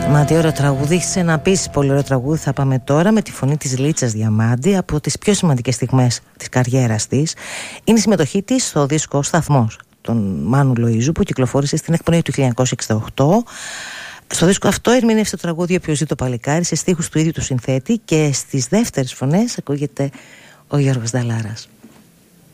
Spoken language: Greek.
Μα τι ωραίο τραγούδι, σε ένα επίσης πολύ ωραίο τραγούδι θα πάμε τώρα με τη φωνή της Λίτσας Διαμάντη από τις πιο σημαντικές στιγμές της καριέρας της. Είναι η συμμετοχή της στο δίσκο «Σταθμός» των Μάνου Λοΐζου που κυκλοφόρησε στην εκπνοή του 1968. Στο δίσκο αυτό ερμήνευσε το τραγούδι «Όποιος ζει το παλικάρι» σε στίχους του ίδιου του συνθέτη και στις δεύτερες φωνές ακούγεται ο Γιώργος Νταλάρας.